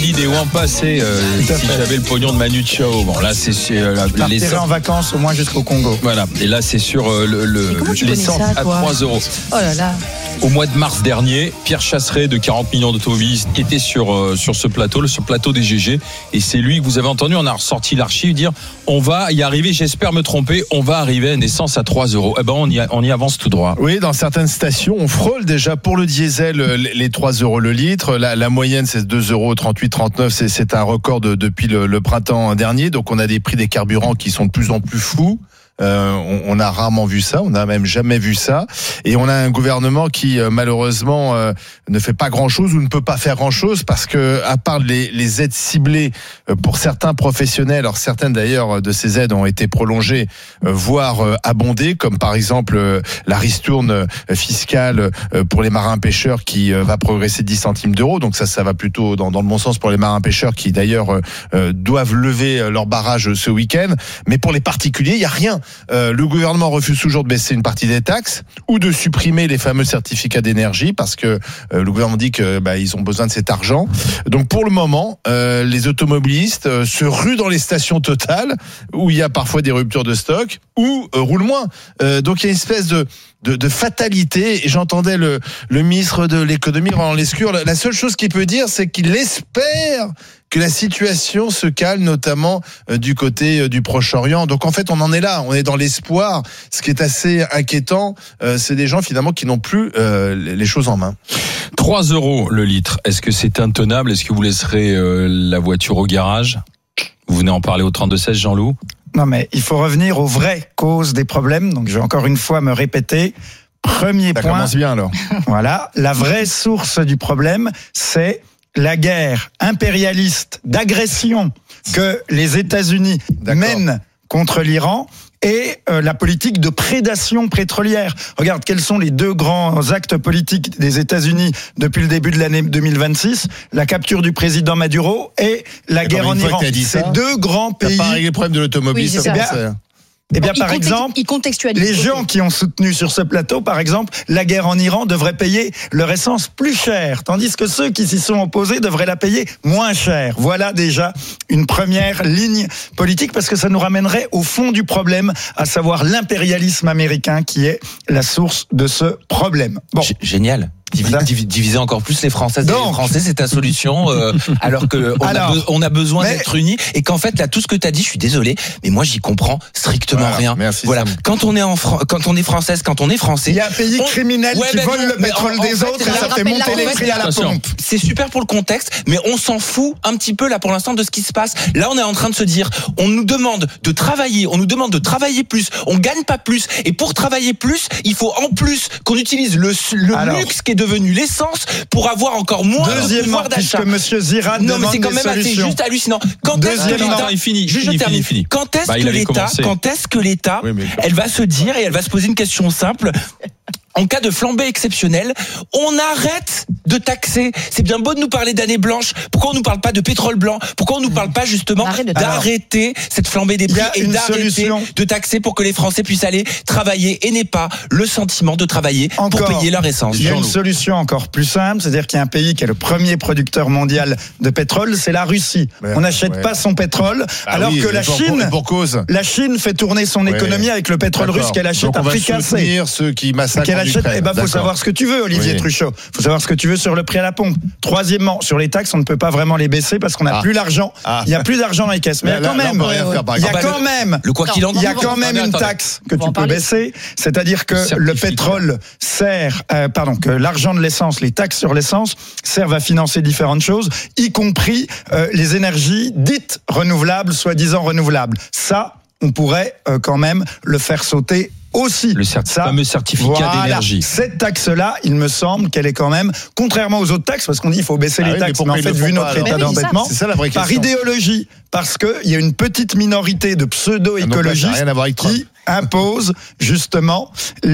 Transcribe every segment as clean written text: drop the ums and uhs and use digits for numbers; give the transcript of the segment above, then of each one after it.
dit des Wampas, c'est si j'avais le pognon de Manu Chao. Bon, là, c'est partirais en vacances au moins jusqu'au Congo. Voilà. Et là, c'est sur l'essence à 3 €. Oh là là. Au mois de mars dernier, Pierre Chasseret de 40 millions d'automobilistes qui était sur ce plateau des GG. Et c'est lui que vous avez entendu. On a ressorti l'archive dire on va y arriver. J'espère me tromper. On va arriver à une essence à 3 €. Eh ben, on y avance tout droit. Oui, dans certaines stations, on frôle déjà pour le diesel les 3 € le litre. La moyenne, c'est 2,38-39 €. C'est un record depuis le printemps dernier. Donc, on a des prix des carburants qui sont de plus en plus fous. On a rarement vu ça, on n'a même jamais vu ça, et on a un gouvernement qui malheureusement ne fait pas grand-chose ou ne peut pas faire grand-chose parce que à part les aides ciblées pour certains professionnels, alors certaines d'ailleurs de ces aides ont été prolongées, voire abondées, comme par exemple la ristourne fiscale pour les marins pêcheurs qui va progresser de 10 centimes d'euros, donc ça va plutôt dans le bon sens pour les marins pêcheurs qui d'ailleurs doivent lever leur barrage ce week-end, mais pour les particuliers il y a rien. Le gouvernement refuse toujours de baisser une partie des taxes ou de supprimer les fameux certificats d'énergie parce que le gouvernement dit que ils ont besoin de cet argent. Donc pour le moment, les automobilistes se ruent dans les stations Total où il y a parfois des ruptures de stock ou roulent moins. Donc il y a une espèce de fatalité, et j'entendais le ministre de l'économie Roland Lescure, la seule chose qu'il peut dire c'est qu'il espère que la situation se calme, notamment du côté du Proche-Orient. Donc en fait on en est là, on est dans l'espoir. Ce qui est assez inquiétant, c'est des gens finalement qui n'ont plus les choses en main. 3 € le litre, est-ce que c'est intenable? Est-ce que vous laisserez la voiture au garage? Vous venez en parler au 32-16, Jean-Loup? Non, mais il faut revenir aux vraies causes des problèmes. Donc, je vais encore une fois me répéter. Premier point. Ça commence bien, alors. Voilà. La vraie source du problème, c'est la guerre impérialiste d'agression que les États-Unis mènent contre l'Iran et la politique de prédation pétrolière. Regarde, quels sont les deux grands actes politiques des États-Unis depuis le début de l'année 2026 ? La capture du président Maduro et la guerre en Iran. Ces deux grands pays. T'as pas réglé le problème de l'automobile, Eh bien, par exemple, les gens qui ont soutenu sur ce plateau, par exemple, la guerre en Iran devrait payer leur essence plus cher, tandis que ceux qui s'y sont opposés devraient la payer moins cher. Voilà déjà une première ligne politique, parce que ça nous ramènerait au fond du problème, à savoir l'impérialisme américain qui est la source de ce problème. Bon. Génial. Diviser encore plus les Françaises et les Français, c'est ta solution, alors que on a besoin d'être unis, et qu'en fait là tout ce que tu as dit, je suis désolé, mais moi j'y comprends strictement rien. Merci, voilà. Quand on est française, quand on est français, il y a un pays criminel qui vole le pétrole des autres, et ça fait monter les prix à la pompe. C'est super pour le contexte, mais on s'en fout un petit peu là pour l'instant de ce qui se passe. Là, on est en train de se dire, on nous demande de travailler, plus, on gagne pas plus, et pour travailler plus, il faut en plus qu'on utilise le luxe qui est devenu l'essence pour avoir encore moins de pouvoir d'achat. Puisque Monsieur Zirad non, mais c'est quand même assez juste hallucinant. Quand est-ce que l'État, quand est-ce que l'État, elle va se dire et elle va se poser une question simple. En cas de flambée exceptionnelle, on arrête de taxer. C'est bien beau de nous parler d'année blanche. Pourquoi on nous parle pas de pétrole blanc? Pourquoi on nous parle pas justement d'arrêter cette flambée des prix et d'arrêter de taxer pour que les Français puissent aller travailler et n'aient pas le sentiment de travailler pour payer leur essence? Il y a une solution encore plus simple, c'est-à-dire qu'il y a un pays qui est le premier producteur mondial de pétrole, c'est la Russie. On n'achète pas son pétrole, alors que la Chine fait tourner son économie avec le pétrole russe qu'elle achète à prix cassé. Soutenir ceux qui massacrent. Faut savoir ce que tu veux, Olivier Truchot. Faut savoir ce que tu veux sur le prix à la pompe. Troisièmement, sur les taxes, on ne peut pas vraiment les baisser parce qu'on n'a plus l'argent. Il y a plus d'argent dans les caisses. Mais il y a quand même une taxe que tu peux baisser. C'est-à-dire que le pétrole que l'argent de l'essence, les taxes sur l'essence servent à financer différentes choses, y compris les énergies dites renouvelables, soi-disant renouvelables. Ça, on pourrait quand même le faire sauter aussi. Le fameux certificat d'énergie. Cette taxe-là, il me semble qu'elle est quand même, contrairement aux autres taxes, parce qu'on dit il faut baisser les taxes, mais en fait, vu notre état d'endettement, par idéologie, parce qu'il y a une petite minorité de pseudo-écologistes impose justement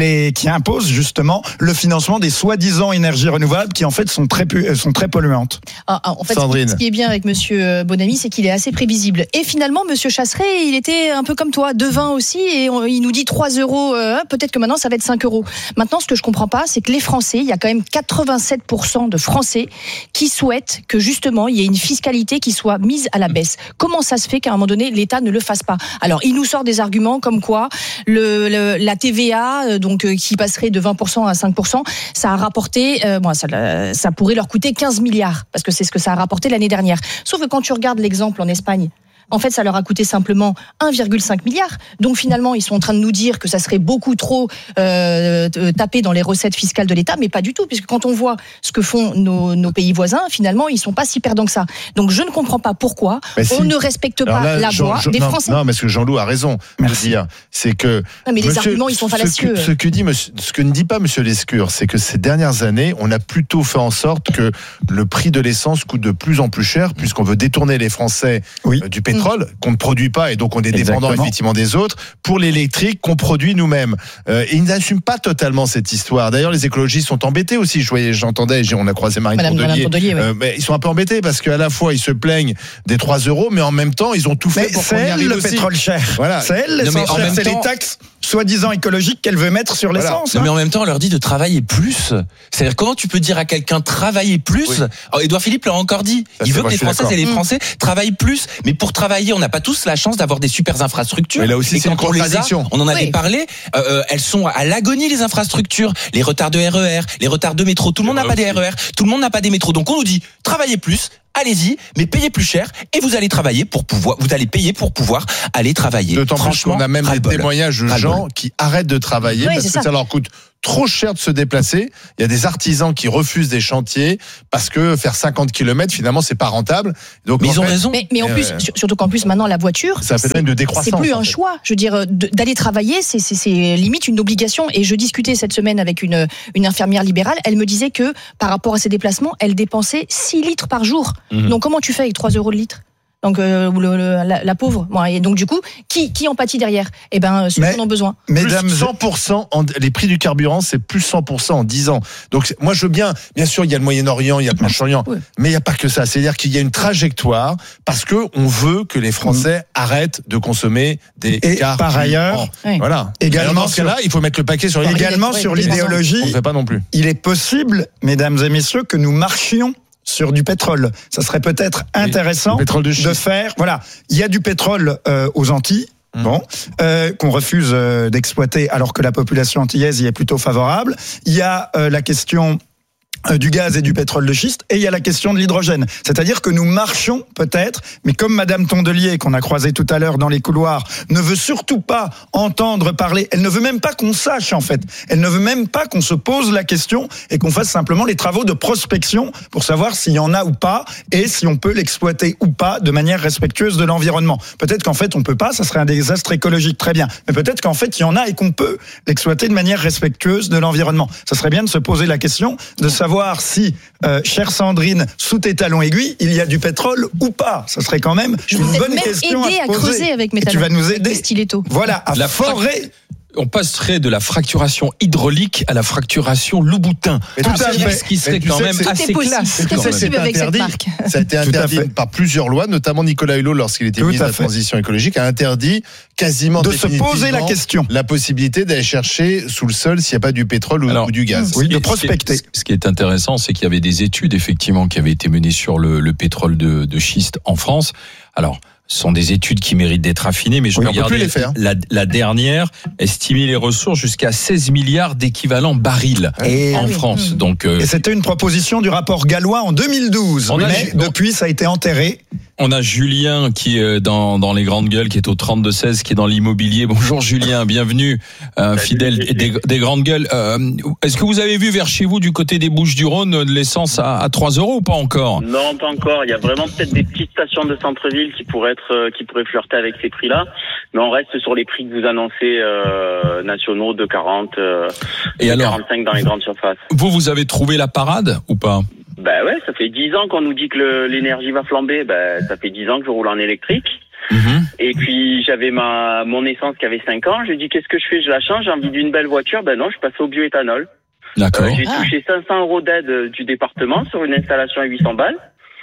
le financement des soi-disant énergies renouvelables qui en fait sont très polluantes. En fait, Sandrine. Ce qui est bien avec Monsieur Bonamy, c'est qu'il est assez prévisible. Et finalement, Monsieur Chasseret, il était un peu comme toi, devin aussi, et il nous dit 3 €. Peut-être que maintenant, ça va être 5 €. Maintenant, ce que je comprends pas, c'est que les Français, il y a quand même 87% de Français qui souhaitent que justement, il y ait une fiscalité qui soit mise à la baisse. Comment ça se fait qu'à un moment donné, l'État ne le fasse pas? Alors, il nous sort des arguments comme quoi la TVA, qui passerait de 20% à 5%, ça a rapporté, ça pourrait leur coûter 15 milliards, parce que c'est ce que ça a rapporté l'année dernière. Sauf que quand tu regardes l'exemple en Espagne, en fait, ça leur a coûté simplement 1,5 milliard. Donc finalement, ils sont en train de nous dire que ça serait beaucoup trop tapé dans les recettes fiscales de l'État, mais pas du tout, puisque quand on voit ce que font nos pays voisins, finalement, ils sont pas si perdants que ça. Donc je ne comprends pas pourquoi on ne respecte pas la voix des Français. Non, mais ce que Jean-Loup a raison de dire, c'est que non, mais les arguments, ils sont fallacieux. Ce que ne dit pas Monsieur Lescure, c'est que ces dernières années, on a plutôt fait en sorte que le prix de l'essence coûte de plus en plus cher, puisqu'on veut détourner les Français du pétrole qu'on ne produit pas, et donc on est dépendant effectivement des autres, pour l'électrique qu'on produit nous-mêmes. Et ils n'assument pas totalement cette histoire. D'ailleurs, les écologistes sont embêtés aussi. J'entendais, on a croisé Marine Tourdelier, mais ils sont un peu embêtés parce qu'à la fois ils se plaignent des 3 €, mais en même temps ils ont tout fait pour qu'on y arrive aussi. C'est elle le pétrole cher. Voilà. C'est elle l'essence cher. C'est les taxes soi-disant écologiques qu'elle veut mettre sur l'essence. Non, mais en même temps, on leur dit de travailler plus. C'est-à-dire, comment tu peux dire à quelqu'un travailler plus? Alors, Édouard Philippe l'a encore dit. Il veut que les Françaises et les Français travaillent plus. Mais pour travailler, on n'a pas tous la chance d'avoir des super infrastructures. Mais là aussi, c'est une contradiction. On en avait parlé. Elles sont à l'agonie, les infrastructures. Les retards de RER, les retards de métro. Tout le monde n'a pas des RER. Tout le monde n'a pas des métros. Donc, on nous dit, travaillez plus. Allez-y, mais payez plus cher et vous allez payer pour pouvoir aller travailler. D'autant plus qu'on a même des témoignages de gens qui arrêtent de travailler parce que ça leur coûte trop cher de se déplacer. Il y a des artisans qui refusent des chantiers parce que faire 50 km, finalement, c'est pas rentable. Donc, mais ils ont raison. Mais en plus, surtout qu'en plus, maintenant, la voiture, ça fait une décroissance. C'est plus un choix. Je veux dire, d'aller travailler, c'est limite une obligation. Et je discutais cette semaine avec une infirmière libérale. Elle me disait que, par rapport à ses déplacements, elle dépensait 6 litres par jour. Donc, comment tu fais avec 3 € le litre? Donc la pauvre. Bon, et donc du coup, qui en pâtit derrière? Eh ben, ceux qui en ont besoin. Mesdames, 100%, les prix du carburant, c'est plus 100% en 10 ans. Donc moi je veux bien sûr il y a le Moyen-Orient, il y a le Proche-Orient, mais il n'y a pas que ça. C'est-à-dire qu'il y a une trajectoire parce que on veut que les Français arrêtent de consommer des carburants. Par ailleurs, voilà. Également dans ce cas-là, il faut mettre le paquet sur l'idéologie. On ne fait pas non plus. Il est possible, mesdames et messieurs, que nous marchions sur du pétrole. Ça serait peut-être intéressant de faire. Voilà, il y a du pétrole aux Antilles. Qu'on refuse d'exploiter alors que la population antillaise y est plutôt favorable. Il y a la question du gaz et du pétrole de schiste, et il y a la question de l'hydrogène. C'est-à-dire que nous marchons peut-être, mais comme Madame Tondelier, qu'on a croisée tout à l'heure dans les couloirs, ne veut surtout pas entendre parler, elle ne veut même pas qu'on sache en fait, elle ne veut même pas qu'on se pose la question et qu'on fasse simplement les travaux de prospection pour savoir s'il y en a ou pas et si on peut l'exploiter ou pas de manière respectueuse de l'environnement. Peut-être qu'en fait on peut pas, ça serait un désastre écologique, très bien, mais peut-être qu'en fait il y en a et qu'on peut l'exploiter de manière respectueuse de l'environnement. Ça serait bien de se poser la question de savoir si, chère Sandrine, sous tes talons aiguilles, il y a du pétrole ou pas. Ça serait quand même une bonne question à se poser. À creuser avec mes talons. Tu vas nous aider. Stiletto. Voilà, à forer. On passerait de la fracturation hydraulique à la fracturation Louboutin. Ce qui serait quand même assez classe. C'est possible avec cette marque. Ça a été interdit par plusieurs lois, notamment Nicolas Hulot, lorsqu'il était ministre de la Transition écologique, a interdit quasiment de se poser la question, la possibilité d'aller chercher sous le sol s'il n'y a pas du pétrole ou du gaz. Oui, de prospecter. Ce qui est intéressant, c'est qu'il y avait des études effectivement qui avaient été menées sur le pétrole de schiste en France. Alors, ce sont des études qui méritent d'être affinées, mais je regardais la dernière estimait les ressources jusqu'à 16 milliards d'équivalents barils en France. Donc, et c'était une proposition du rapport Gallois en 2012. Mais depuis, ça a été enterré. On a Julien qui est dans les grandes gueules, qui est au 32-16, qui est dans l'immobilier. Bonjour Julien, bienvenue, fidèle des grandes gueules. Est-ce que vous avez vu vers chez vous, du côté des Bouches-du-Rhône, de l'essence à 3 € ou pas encore? Non, pas encore. Il y a vraiment peut-être des petites stations de centre-ville qui pourraient flirter avec ces prix-là. Mais on reste sur les prix que vous annoncez nationaux de 40 et 45 dans les grandes surfaces. Vous avez trouvé la parade ou pas? Ouais, ça fait 10 ans qu'on nous dit que l'énergie va flamber. Ça fait 10 ans que je roule en électrique. Et puis j'avais mon essence qui avait 5 ans. Je lui ai dit qu'est-ce que je fais? Je la change, j'ai envie d'une belle voiture. Ben non, je passe au bioéthanol. D'accord. J'ai touché 500 € d'aide du département sur une installation à 800 balles.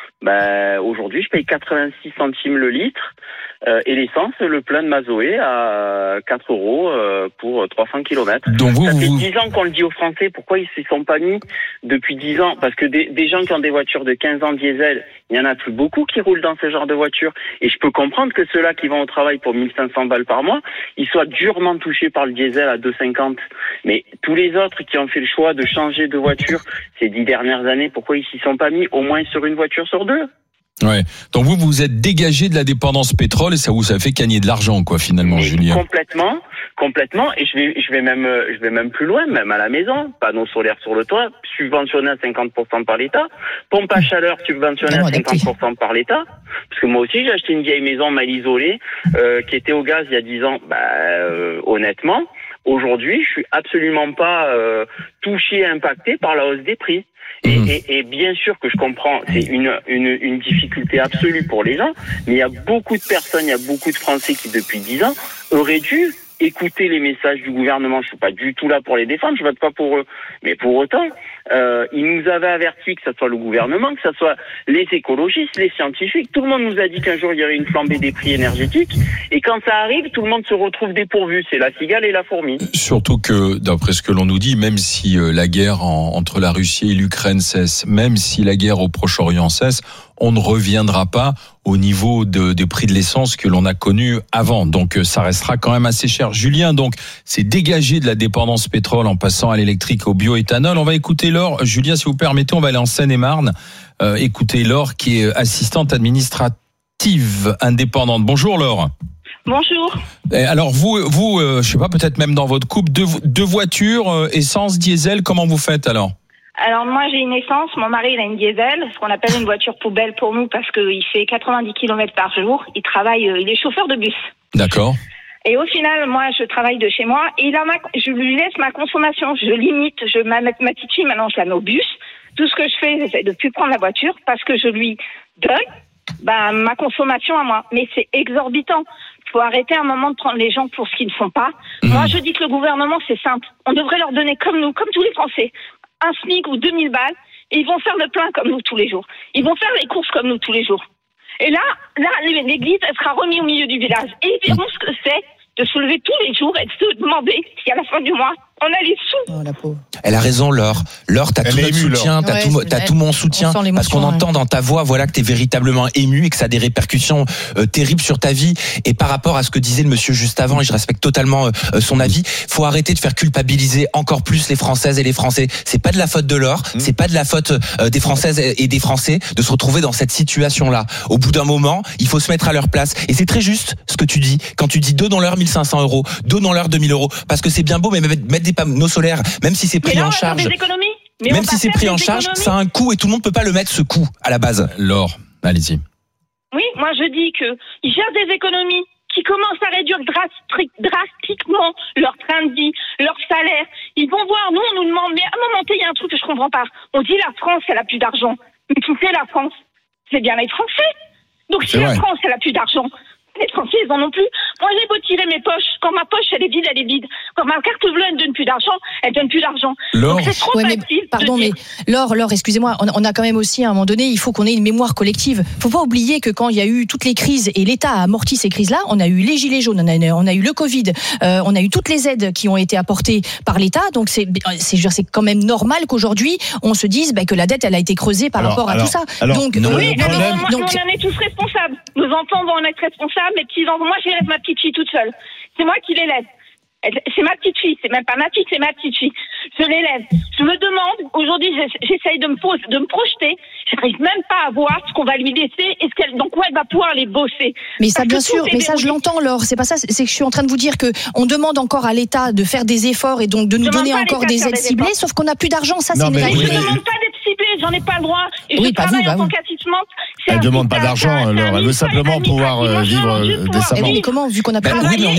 Ben aujourd'hui, je paye 86 centimes le litre. Et l'essence, le plein de ma Zoé à 4 € pour 300 km. Donc ça fait 10 ans qu'on le dit aux Français. Pourquoi ils s'y sont pas mis depuis 10 ans? Parce que des gens qui ont des voitures de 15 ans diesel, il y en a plus beaucoup qui roulent dans ce genre de voiture. Et je peux comprendre que ceux-là qui vont au travail pour 1500 balles par mois, ils soient durement touchés par le diesel à 2,50. Mais tous les autres qui ont fait le choix de changer de voiture ces 10 dernières années, pourquoi ils s'y sont pas mis au moins sur une voiture sur deux? Ouais. Donc vous vous êtes dégagé de la dépendance pétrole et ça vous a fait gagner de l'argent, quoi, finalement, Julien. Complètement. Et je vais même plus loin, même à la maison. Panneaux solaires sur le toit, subventionnés à 50% par l'État. Pompe à chaleur subventionnée à 50% par l'État. Parce que moi aussi, j'ai acheté une vieille maison mal isolée, qui était au gaz il y a 10 ans. Honnêtement, aujourd'hui, je suis absolument pas touché, impacté par la hausse des prix. Et bien sûr que je comprends, c'est une difficulté absolue pour les gens, mais il y a beaucoup de personnes, il y a beaucoup de Français qui depuis 10 ans auraient dû écouter les messages du gouvernement. Je suis pas du tout là pour les défendre, je vote pas pour eux. Mais pour autant, ils nous avaient avertis, que ce soit le gouvernement, que ce soit les écologistes, les scientifiques. Tout le monde nous a dit qu'un jour il y aurait une flambée des prix énergétiques. Et quand ça arrive, tout le monde se retrouve dépourvu. C'est la cigale et la fourmi. Surtout que, d'après ce que l'on nous dit, même si la guerre entre la Russie et l'Ukraine cesse, même si la guerre au Proche-Orient cesse, on ne reviendra pas au niveau des prix de l'essence que l'on a connu avant. Donc ça restera quand même assez cher. Julien, donc, c'est dégagé de la dépendance pétrole en passant à l'électrique, au bioéthanol. On va écouter Laure. Julien, si vous permettez, on va aller en Seine-et-Marne. Écoutez Laure, qui est assistante administrative indépendante. Bonjour Laure. Bonjour. Alors vous, je sais pas, peut-être même dans votre couple, deux voitures, essence, diesel, comment vous faites alors? Alors moi j'ai une essence, mon mari il a une diesel, ce qu'on appelle une voiture poubelle pour nous parce qu'il fait 90 km par jour, il est chauffeur de bus. D'accord. Et au final, moi je travaille de chez moi et je lui laisse ma consommation, je limite, ma petite fille maintenant je la mets au bus. Tout ce que je fais, j'essaie de plus prendre la voiture parce que je lui donne ma consommation à moi. Mais c'est exorbitant. Il faut arrêter un moment de prendre les gens pour ce qu'ils ne font pas. Moi je dis que le gouvernement c'est simple, on devrait leur donner comme nous, comme tous les Français, un SMIC ou 2000 balles, et ils vont faire le plein comme nous tous les jours. Ils vont faire les courses comme nous tous les jours. Et là, l'église, elle sera remise au milieu du village. Et ils verront ce que c'est de se lever tous les jours et de se demander si à la fin du mois, on a les sous. Oh, la pauvre. Elle a raison, Laure. Laure, t'as tout notre soutien, t'as tout mon soutien, parce qu'on entend dans ta voix, voilà, que t'es véritablement ému et que ça a des répercussions terribles sur ta vie. Et par rapport à ce que disait le monsieur juste avant, et je respecte totalement son avis, faut arrêter de faire culpabiliser encore plus les Françaises et les Français. C'est pas de la faute de Laure, c'est pas de la faute des Françaises et des Français de se retrouver dans cette situation-là. Au bout d'un moment, il faut se mettre à leur place. Et c'est très juste ce que tu dis. Quand tu dis donnons-leur 1500 €, donnons-leur 2000 €, parce que c'est bien beau, mais mettre des panneaux solaires, même si c'est pris en charge, même si c'est pris en charge, ça a un coût et tout le monde peut pas le mettre ce coût à la base. Laure, allez-y. Oui, moi je dis que ils gèrent des économies qui commencent à réduire drastiquement leur train de vie, leur salaire. Ils vont voir, nous on nous demande, mais à un moment il y a un truc que je comprends pas. On dit la France elle a plus d'argent, mais qui c'est la France? C'est bien les Français. Donc si la France elle a plus d'argent, les Français, ils en ont plus. Moi, j'ai beau tirer mes poches. Quand ma poche, elle est vide, elle est vide. Quand ma carte bleue, elle donne plus d'argent, elle donne plus d'argent. Donc, c'est trop facile. Pardon, mais Laure, excusez-moi, on a quand même aussi, à un moment donné, il faut qu'on ait une mémoire collective. Faut pas oublier que quand il y a eu toutes les crises et l'État a amorti ces crises-là, on a eu les gilets jaunes, on a eu le Covid, on a eu toutes les aides qui ont été apportées par l'État. Donc, c'est quand même normal qu'aujourd'hui, on se dise que la dette, elle a été creusée par rapport à tout ça. Donc, on en est tous responsables. Nos enfants vont en être responsables. Mes petits-enfants, moi j'élève ma petite fille toute seule. C'est moi qui l'élève. C'est ma petite fille, c'est même pas ma fille, c'est ma petite fille. Je l'élève. Je me demande, aujourd'hui j'essaye de me projeter, j'arrive même pas à voir ce qu'on va lui laisser et dans quoi elle va pouvoir aller bosser. Mais ça bien sûr, mais ça je l'entends Laure, c'est pas ça, c'est que je suis en train de vous dire que on demande encore à l'État de faire des efforts et donc de nous donner encore des aides ciblées, sauf qu'on n'a plus d'argent, ça c'est une réalité. Je ne demande pas d'être ciblée, j'en ai pas le droit. Et je travaille en tant qu'assistante. Elle demande pas d'argent, Laure, elle veut simplement pouvoir vivre décemment. Mais comment, vu qu'on a plus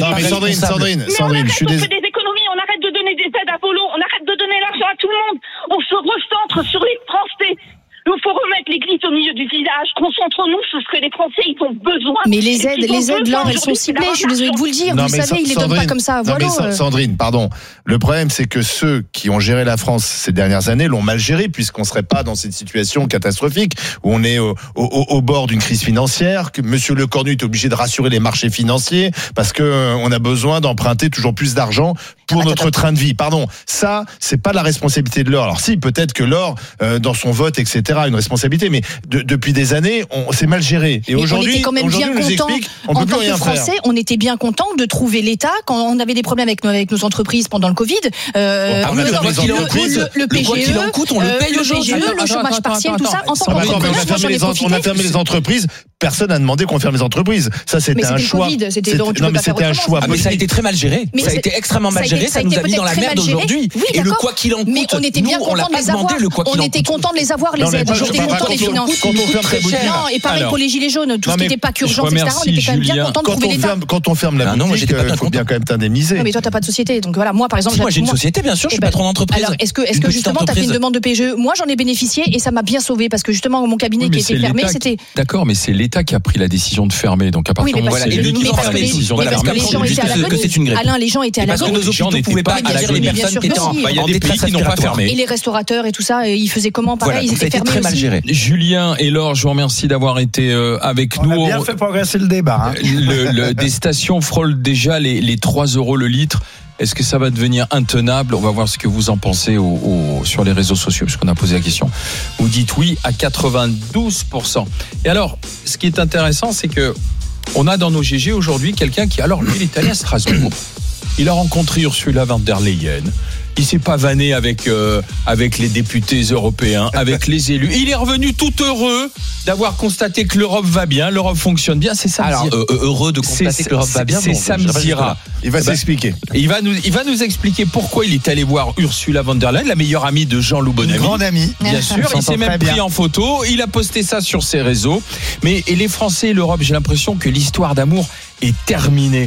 de Sandrine, je suis désolé. On fait des économies, on arrête de donner des aides à volo, on arrête de donner l'argent à tout le monde. On se recentre sur les Français. Il faut remettre l'église au milieu du village, concentrons-nous ce que les Français ils ont besoin. Mais les aides, Laure, elles sont ciblées. Je suis désolée de vous le dire. Vous savez, ils les donnent pas comme ça. Voilà. Sandrine, pardon. Le problème, c'est que ceux qui ont géré la France ces dernières années l'ont mal géré, puisqu'on serait pas dans cette situation catastrophique où on est au bord d'une crise financière. Que Monsieur Lecornu est obligé de rassurer les marchés financiers parce que on a besoin d'emprunter toujours plus d'argent pour notre train de vie. Pardon, ça, c'est pas la responsabilité de Laure. Alors si, peut-être que Laure, dans son vote, etc., a une responsabilité, mais depuis des années, on s'est mal géré. Et aujourd'hui, on était quand même bien content. En tant que Français, on était bien content de trouver l'État quand on avait des problèmes avec nos entreprises pendant le Covid. Le PGE, on le paye le chômage partiel, tout ça. On a fermé les entreprises. Personne n'a demandé qu'on ferme les entreprises. Ça, c'était un choix. Non, mais c'était un choix. Mais ça a été très mal géré. Ça a été extrêmement mal géré. Ça nous a mis dans la merde aujourd'hui. Et le quoi qu'il en coûte. Mais on était bien content de les avoir. On était content de les avoir, les aides. On était content des finances. Non, et pareil pour les gilets jaunes. Tout ce qui n'était pas urgence, etc. On était quand même bien content de trouver l'État. Quand on ferme la boutique, il faut bien quand même t'indemniser. Non, mais toi, t'as pas de société. Donc voilà, moi, par exemple. Moi, j'ai une société, bien sûr. Je suis patron d'entreprise. Alors, est-ce que justement, t'as fait une demande de PGE? Moi, j'en ai bénéficié et ça m'a bien sauvé parce que justement, mon cabinet qui était fermé, c'était. D'accord, mais c'est l'État qui a pris la décision de fermer. Donc à partir du moment où c'est lui qui prend la décision de fermer, Alain, les gens étaient à la parce que nos hôpitaux ne pouvaient pas accueillir les personnes qui étaient en détresse respiratoire. Et les restaurateurs et tout ça, ils faisaient comment? Pareil, ils étaient fermés très mal géré. Julien et Laure, je vous remercie d'avoir été avec nous. On a bien fait progresser le débat. Des stations frôlent déjà les 3 € le litre. Est-ce que ça va devenir intenable? On va voir ce que vous en pensez sur les réseaux sociaux, puisqu'on a posé la question. Vous dites oui à 92%. Et alors, ce qui est intéressant, c'est que on a dans nos GG aujourd'hui quelqu'un qui, alors lui, il est allé à Strasbourg. Il a rencontré Ursula von der Leyen. Il s'est pavané avec les députés européens, avec les élus. Il est revenu tout heureux d'avoir constaté que l'Europe va bien, l'Europe fonctionne bien. C'est ça. Alors heureux de constater que l'Europe va bien. C'est Sam Zira. Il va s'expliquer. Il va nous expliquer pourquoi il est allé voir Ursula von der Leyen, la meilleure amie de Jean-Loup Bonamy. Grande amie. Bien sûr. Il s'est même pris en photo. Il a posté ça sur ses réseaux. Mais les Français et l'Europe, j'ai l'impression que l'histoire d'amour est terminée.